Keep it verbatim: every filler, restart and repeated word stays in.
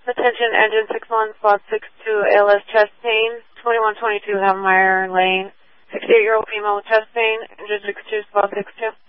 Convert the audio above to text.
Attention, engine six one, spot six two, A L S chest pain, twenty-one twenty-two Havemeyer Lane, sixty-eight-year-old female with chest pain, engine six two, spot six two.